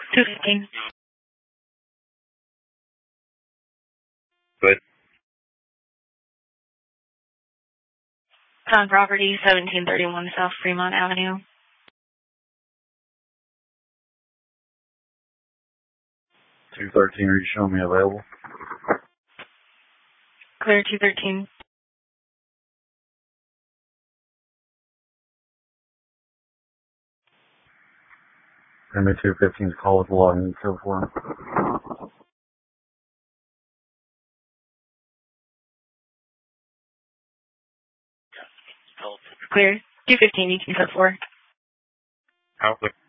215. Good. On property 1731 South Fremont Avenue. 213, are you showing me available? Clear 213. Send me 215's call with the login code for him. Clear 215, you can code 4. How quick?